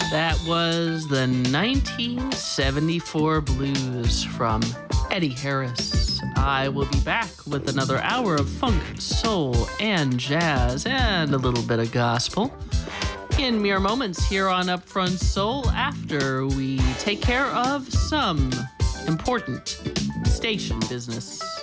That was the 1974 blues from Eddie Harris. I will be back with another hour of funk, soul, and jazz, and a little bit of gospel in mere moments here on Upfront Soul after we take care of some important station business.